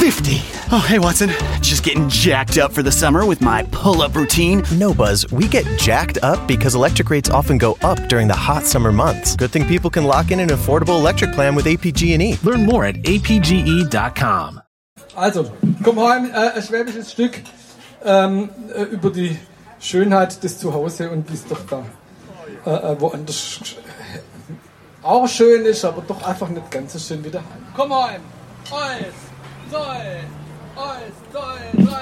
$50. Oh, hey, Watson. Just getting jacked up for the summer with my pull-up routine. No, Buzz, we get jacked up because electric rates often go up during the hot summer months. Good thing people can lock in an affordable electric plan with APG&E. Learn more at apge.com. Also, komm rein, ein schwäbisches Stück über die Schönheit des Zuhause und wie es doch da woanders auch schön ist, aber doch einfach nicht ganz so schön wie daheim. Komm rein! 1, 2, 1, 2, 3.